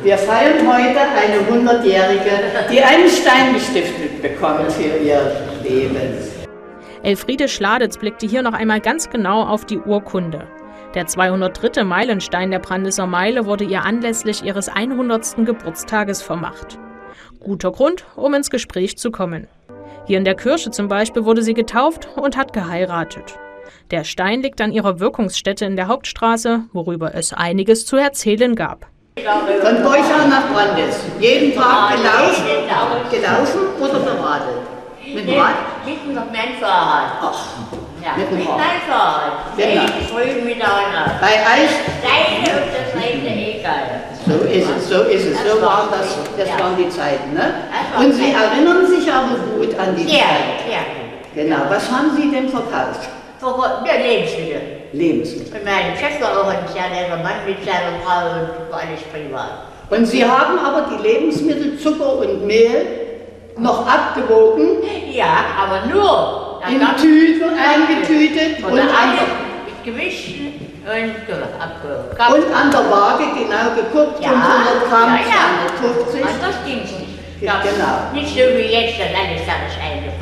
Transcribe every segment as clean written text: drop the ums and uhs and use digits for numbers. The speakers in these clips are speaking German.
Wir feiern heute eine 100-Jährige, die einen Stein gestiftet bekommt für ihr Leben. Elfriede Schladitz blickte hier noch einmal ganz genau auf die Urkunde. Der 203. Meilenstein der Brandesser Meile wurde ihr anlässlich ihres 100. Geburtstages vermacht. Guter Grund, um ins Gespräch zu kommen. Hier in der Kirche zum Beispiel wurde sie getauft und hat geheiratet. Der Stein liegt an ihrer Wirkungsstätte in der Hauptstraße, worüber es einiges zu erzählen gab. Von Beuchau nach Brandes. Jeden Tag gelaufen oder beradelt? Mit dem Rad? Mit meinem Fahrrad. Ach, ja, mit meinem Fahrrad. Genau. Früh miteinander. Bei Eich? Steine und das rechte Egal. So ist es, so ist es. So waren das waren die Zeiten, ne? Und Sie erinnern sich aber gut an die Zeit. Ja. Genau. Was haben Sie denn verkauft? Ja, Lebensmittel. Lebensmittel. Und mein Chef war auch ein sehr netter Mann mit seiner Frau und war alles privat. Und Sie haben aber die Lebensmittel, Zucker und Mehl noch abgewogen? Ja, aber nur. In Tüten eingetütet und mit Gewichten und abgewogen. Und an der Waage genau geguckt, 500 Gramm, 250. Und das ging nicht. Genau. Nicht so wie jetzt, das alles eingefallen.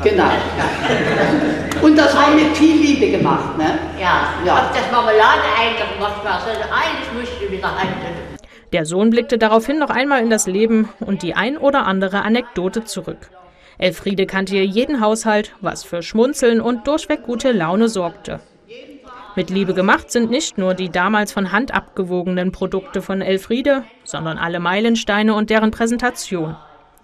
Genau. Und das war mit viel Liebe gemacht, ne? Ja. Ob das Marmelade eingemacht war, also alles musste wieder handeln. Der Sohn blickte daraufhin noch einmal in das Leben und die ein oder andere Anekdote zurück. Elfriede kannte hier jeden Haushalt, was für Schmunzeln und durchweg gute Laune sorgte. Mit Liebe gemacht sind nicht nur die damals von Hand abgewogenen Produkte von Elfriede, sondern alle Meilensteine und deren Präsentation.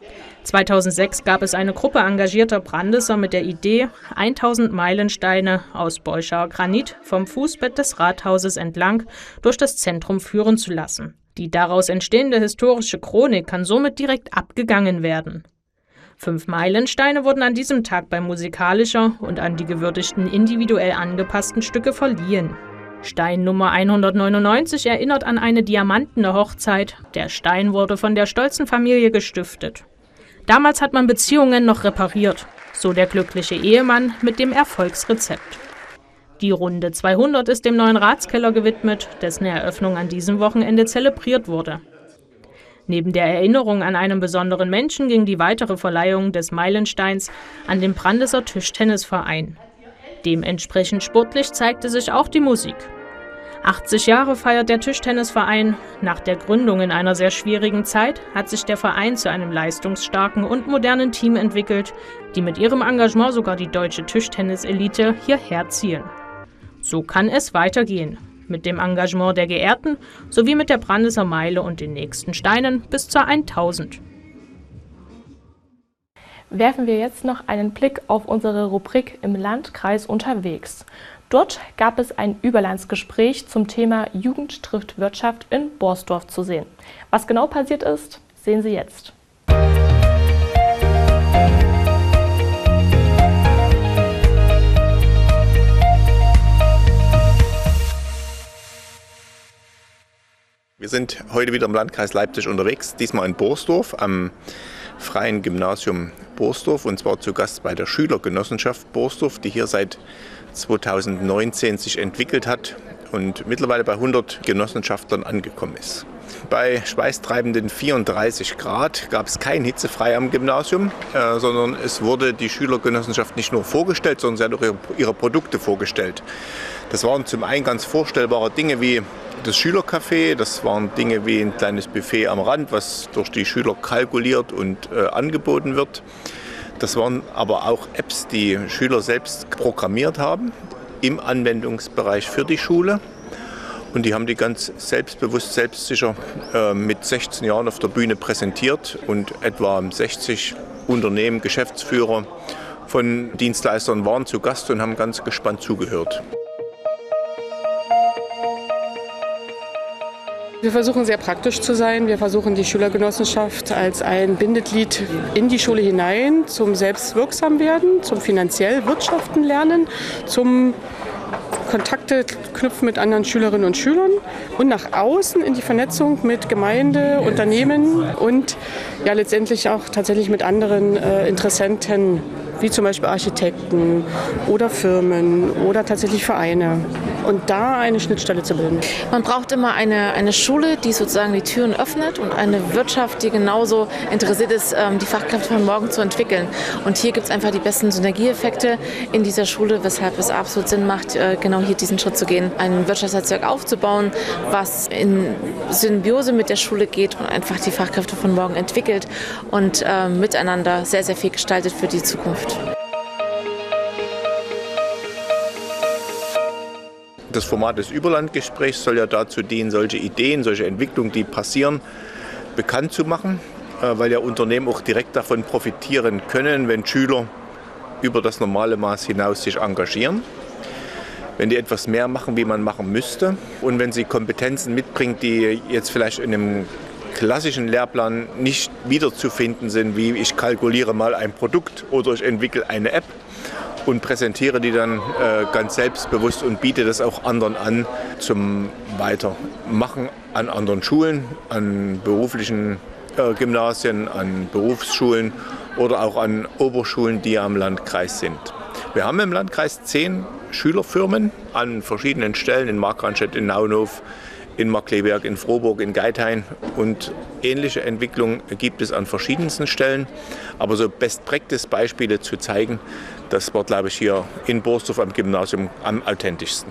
2006 gab es eine Gruppe engagierter Brandesser mit der Idee, 1000 Meilensteine aus Beuschauer Granit vom Fußbett des Rathauses entlang durch das Zentrum führen zu lassen. Die daraus entstehende historische Chronik kann somit direkt abgegangen werden. 5 Meilensteine wurden an diesem Tag bei musikalischer und an die gewürdigten individuell angepassten Stücke verliehen. Stein Nummer 199 erinnert an eine diamantene Hochzeit. Der Stein wurde von der stolzen Familie gestiftet. Damals hat man Beziehungen noch repariert, so der glückliche Ehemann mit dem Erfolgsrezept. Die Runde 200 ist dem neuen Ratskeller gewidmet, dessen Eröffnung an diesem Wochenende zelebriert wurde. Neben der Erinnerung an einen besonderen Menschen ging die weitere Verleihung des Meilensteins an den Brandesser Tischtennisverein. Dementsprechend sportlich zeigte sich auch die Musik. 80 Jahre feiert der Tischtennisverein. Nach der Gründung in einer sehr schwierigen Zeit hat sich der Verein zu einem leistungsstarken und modernen Team entwickelt, die mit ihrem Engagement sogar die deutsche Tischtenniselite hierher ziehen. So kann es weitergehen. Mit dem Engagement der Geehrten sowie mit der Brandesser Meile und den nächsten Steinen bis zur 1000. Werfen wir jetzt noch einen Blick auf unsere Rubrik im Landkreis unterwegs. Dort gab es ein Überlandsgespräch zum Thema Jugend trifft Wirtschaft in Borsdorf zu sehen. Was genau passiert ist, sehen Sie jetzt. Wir sind heute wieder im Landkreis Leipzig unterwegs, diesmal in Borsdorf am Freien Gymnasium Borsdorf, und zwar zu Gast bei der Schülergenossenschaft Borsdorf, die hier seit 2019 sich entwickelt hat und mittlerweile bei 100 Genossenschaftlern angekommen ist. Bei schweißtreibenden 34 Grad gab es kein Hitzefrei am Gymnasium, sondern es wurde die Schülergenossenschaft nicht nur vorgestellt, sondern sie hat auch ihre Produkte vorgestellt. Das waren zum einen ganz vorstellbare Dinge wie das Schülercafé, das waren Dinge wie ein kleines Buffet am Rand, was durch die Schüler kalkuliert und angeboten wird. Das waren aber auch Apps, die Schüler selbst programmiert haben im Anwendungsbereich für die Schule. Und die haben die ganz selbstbewusst, selbstsicher mit 16 Jahren auf der Bühne präsentiert, und etwa 60 Unternehmen, Geschäftsführer von Dienstleistern waren zu Gast und haben ganz gespannt zugehört. Wir versuchen sehr praktisch zu sein. Wir versuchen die Schülergenossenschaft als ein Bindeglied in die Schule hinein zum Selbstwirksamwerden, zum finanziell Wirtschaften lernen, zum Kontakte knüpfen mit anderen Schülerinnen und Schülern und nach außen in die Vernetzung mit Gemeinde, Unternehmen und ja letztendlich auch tatsächlich mit anderen Interessenten, wie zum Beispiel Architekten oder Firmen oder tatsächlich Vereine. und da eine Schnittstelle zu bilden. Man braucht immer eine Schule, die sozusagen die Türen öffnet und eine Wirtschaft, die genauso interessiert ist, die Fachkräfte von morgen zu entwickeln. Und hier gibt es einfach die besten Synergieeffekte in dieser Schule, weshalb es absolut Sinn macht, genau hier diesen Schritt zu gehen, ein Wirtschaftsnetzwerk aufzubauen, was in Symbiose mit der Schule geht und einfach die Fachkräfte von morgen entwickelt und miteinander sehr, sehr viel gestaltet für die Zukunft. Das Format des Überlandgesprächs soll ja dazu dienen, solche Ideen, solche Entwicklungen, die passieren, bekannt zu machen, weil ja Unternehmen auch direkt davon profitieren können, wenn Schüler über das normale Maß hinaus sich engagieren, wenn die etwas mehr machen, wie man machen müsste und wenn sie Kompetenzen mitbringen, die jetzt vielleicht in einem klassischen Lehrplan nicht wiederzufinden sind, wie ich kalkuliere mal ein Produkt oder ich entwickle eine App und präsentiere die dann ganz selbstbewusst und biete das auch anderen an zum Weitermachen an anderen Schulen, an beruflichen Gymnasien, an Berufsschulen oder auch an Oberschulen, die am Landkreis sind. Wir haben im Landkreis 10 Schülerfirmen an verschiedenen Stellen, in Markranstädt, in Naunhof, in Markkleeberg, in Frohburg, in Geithain und ähnliche Entwicklungen gibt es an verschiedensten Stellen. Aber so Best-Practice-Beispiele zu zeigen, das war, glaube ich, hier in Borsdorf am Gymnasium am authentischsten.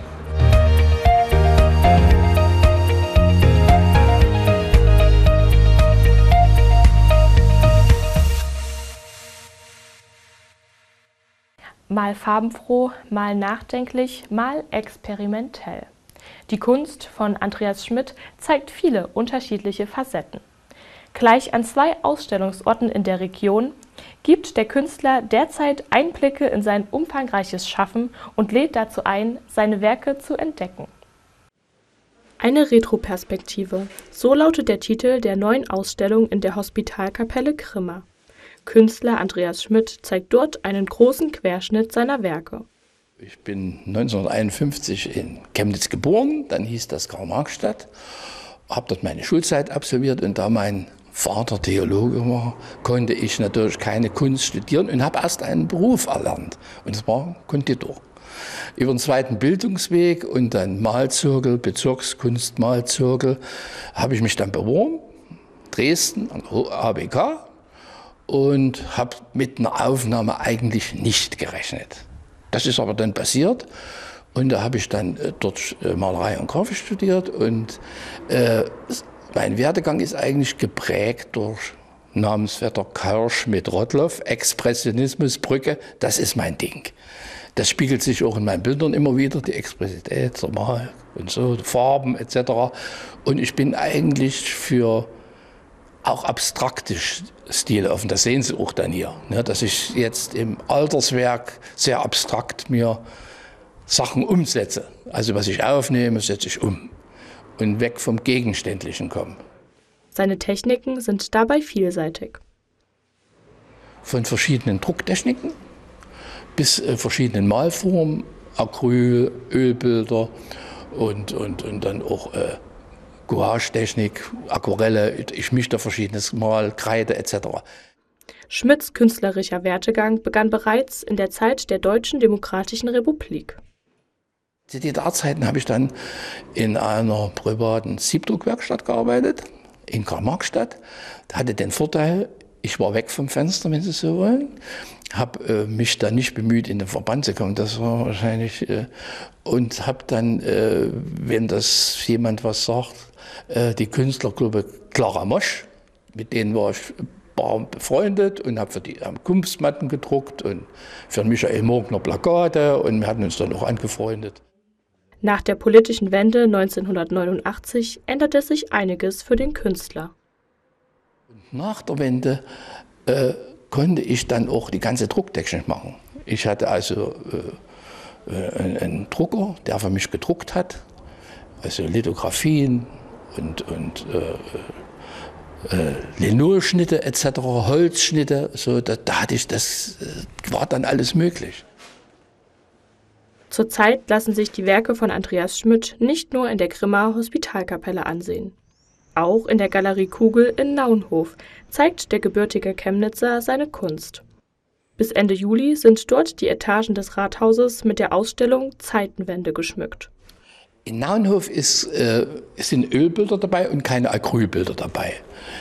Mal farbenfroh, mal nachdenklich, mal experimentell. Die Kunst von Andreas Schmidt zeigt viele unterschiedliche Facetten. Gleich an 2 Ausstellungsorten in der Region gibt der Künstler derzeit Einblicke in sein umfangreiches Schaffen und lädt dazu ein, seine Werke zu entdecken. Eine Retroperspektive, so lautet der Titel der neuen Ausstellung in der Hospitalkapelle Grimma. Künstler Andreas Schmidt zeigt dort einen großen Querschnitt seiner Werke. Ich bin 1951 in Chemnitz geboren, dann hieß das Karl-Marx-Stadt, habe dort meine Schulzeit absolviert und da mein Vater Theologe war, konnte ich natürlich keine Kunst studieren und habe erst einen Beruf erlernt und das war Konditor. Über den zweiten Bildungsweg und dann Malzirkel, Bezirkskunstmalzirkel, habe ich mich dann beworben, Dresden an der ABK und habe mit einer Aufnahme eigentlich nicht gerechnet. Das ist aber dann passiert und da habe ich dann dort Malerei und Grafik studiert und mein Werdegang ist eigentlich geprägt durch Namensvetter Karl Schmidt-Rottloff, Expressionismus, Brücke, das ist mein Ding. Das spiegelt sich auch in meinen Bildern immer wieder, die Expressivität, der Mal und so, die Farben etc. Und ich bin eigentlich für auch abstrakte Stile offen, das sehen Sie auch dann hier, ne, dass ich jetzt im Alterswerk sehr abstrakt mir Sachen umsetze. Also was ich aufnehme, setze ich um und weg vom Gegenständlichen komme. Seine Techniken sind dabei vielseitig. Von verschiedenen Drucktechniken bis verschiedenen Malformen, Acryl, Ölbilder und dann auch Gouache-Technik, Aquarelle, ich mische da verschiedenes Mal, Kreide etc. Schmidts künstlerischer Werdegang begann bereits in der Zeit der Deutschen Demokratischen Republik. Zu DDR-Zeiten habe ich dann in einer privaten Siebdruckwerkstatt gearbeitet, in Karl-Marx-Stadt. Hatte den Vorteil, ich war weg vom Fenster, wenn Sie so wollen. Habe mich dann nicht bemüht, in den Verband zu kommen, das war wahrscheinlich. Und habe dann, wenn das jemand was sagt, die Künstlergruppe Clara Mosch, mit denen war ich befreundet und habe für die Kunstmatten gedruckt und für Michael Morgner Plakate und wir hatten uns dann auch angefreundet. Nach der politischen Wende 1989 änderte sich einiges für den Künstler. Nach der Wende konnte ich dann auch die ganze Drucktechnik machen. Ich hatte also einen Drucker, der für mich gedruckt hat, also Lithografien und Linolschnitte etc., Holzschnitte, so, da hatte ich, das war dann alles möglich. Zurzeit lassen sich die Werke von Andreas Schmidt nicht nur in der Grimma Hospitalkapelle ansehen. Auch in der Galerie Kugel in Naunhof zeigt der gebürtige Chemnitzer seine Kunst. Bis Ende Juli sind dort die Etagen des Rathauses mit der Ausstellung Zeitenwende geschmückt. In Naunhof sind Ölbilder dabei und keine Acrylbilder dabei.